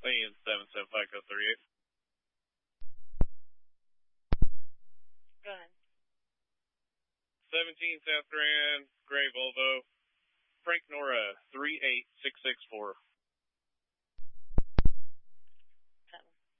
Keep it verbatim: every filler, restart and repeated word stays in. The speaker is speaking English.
Lane seven seven five code thirty-eight. Go ahead. seventeen South Grand, gray Volvo, Frank Nora three eight six six four.